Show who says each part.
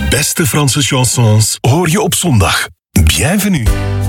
Speaker 1: beste Franse chansons hoor je op zondag. Bienvenue.